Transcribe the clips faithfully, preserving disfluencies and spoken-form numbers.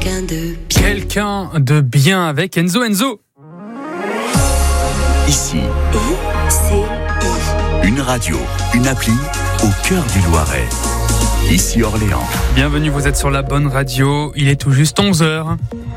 quelqu'un de bien. Quelqu'un de bien avec Enzo Enzo. Ici, I C I. une radio, une appli au cœur du Loiret. Ici Orléans. Bienvenue, vous êtes sur la bonne radio. Il est tout juste onze heures.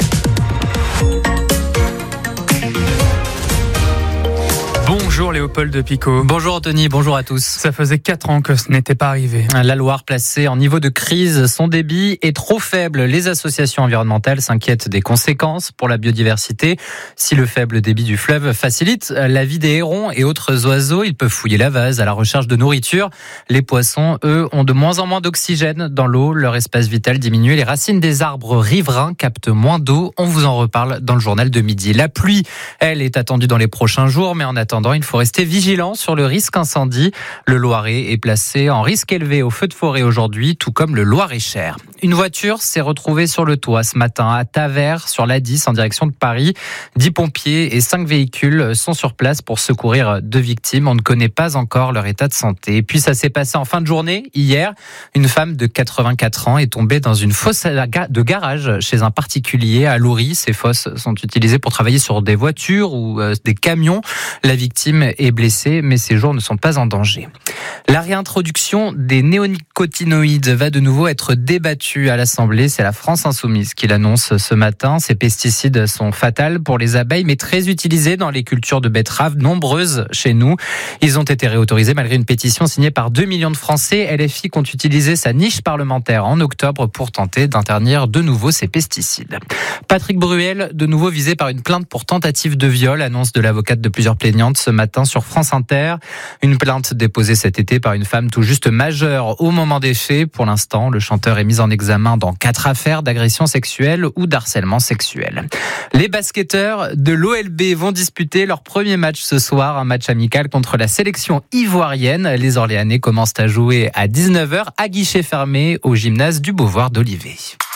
Bonjour Léopold Picot. Bonjour Anthony, bonjour à tous. Ça faisait quatre ans que ce n'était pas arrivé. La Loire placée en niveau de crise, son débit est trop faible. Les associations environnementales s'inquiètent des conséquences pour la biodiversité. Si le faible débit du fleuve facilite la vie des hérons et autres oiseaux, ils peuvent fouiller la vase à la recherche de nourriture. Les poissons, eux, ont de moins en moins d'oxygène dans l'eau. Leur espace vital diminue. Les racines des arbres riverains captent moins d'eau. On vous en reparle dans le journal de midi. La pluie, elle, est attendue dans les prochains jours, mais en attendant, il faut rester vigilant sur le risque incendie. Le Loiret est placé en risque élevé au feu de forêt aujourd'hui, tout comme le Loir-et-Cher. Une voiture s'est retrouvée sur le toit ce matin à Tavers, sur l'A dix, en direction de Paris. Dix pompiers et cinq véhicules sont sur place pour secourir deux victimes. On ne connaît pas encore leur état de santé. Et puis ça s'est passé en fin de journée, hier. Une femme de quatre-vingt-quatre ans est tombée dans une fosse de garage chez un particulier à Loury. Ces fosses sont utilisées pour travailler sur des voitures ou des camions. La victime est blessée, mais ses jours ne sont pas en danger. La réintroduction des néonicotinoïdes va de nouveau être débattue à l'Assemblée. C'est la France Insoumise qui l'annonce ce matin. Ces pesticides sont fatals pour les abeilles, mais très utilisés dans les cultures de betteraves, nombreuses chez nous. Ils ont été réautorisés malgré une pétition signée par deux millions de Français. L F I compte utiliser sa niche parlementaire en octobre pour tenter d'interdire de nouveau ces pesticides. Patrick Bruel, de nouveau visé par une plainte pour tentative de viol, annonce de l'avocate de plusieurs plaignantes ce matin sur France Inter. Une plainte déposée cet été par une femme tout juste majeure au moment des faits. Pour l'instant, le chanteur est mis en examen dans quatre affaires d'agression sexuelle ou d'harcèlement sexuel. Les basketteurs de l'O L B vont disputer leur premier match ce soir, un match amical contre la sélection ivoirienne. Les Orléanais commencent à jouer à dix-neuf heures à guichet fermé au gymnase du Beauvoir d'Olivet.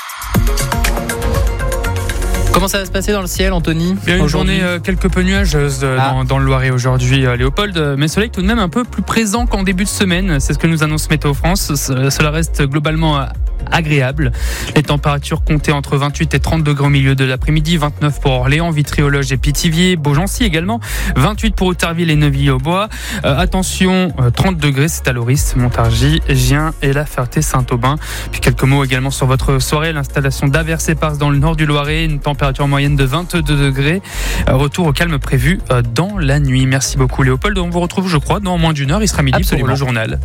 Comment ça va se passer dans le ciel, Anthony? Bien, une journée euh, quelque peu nuageuse euh, ah. dans, dans le Loiret aujourd'hui, euh, Léopold, mais soleil tout de même un peu plus présent qu'en début de semaine. C'est ce que nous annonce Météo France. C- cela reste globalement euh, agréable. Les températures comptaient entre vingt-huit et trente degrés au milieu de l'après-midi, vingt-neuf pour Orléans, Vitry-aux-Loges et Pithiviers, Beaugency également, vingt-huit pour Outarville et Neuville-aux-Bois. Euh, attention, euh, trente degrés, c'est à Loris, Montargis, Gien et La Ferté-Saint-Aubin. Puis quelques mots également sur votre soirée. L'installation d'averses éparses dans le nord du Loiret, une température moyenne de vingt-deux degrés. Retour au calme prévu dans la nuit. Merci beaucoup Léopold. On vous retrouve, je crois, dans moins d'une heure. Il sera midi. Absolument. Pour le journal.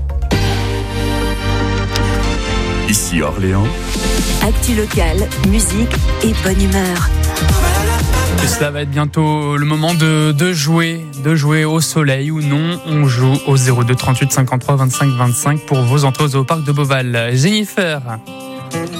Ici Orléans. Actu locale, musique et bonne humeur. Et cela va être bientôt le moment de, de jouer, de jouer au soleil ou non. On joue au zéro deux trente-huit cinquante-trois vingt-cinq vingt-cinq pour vos entrées au parc de Beauval. Jennifer.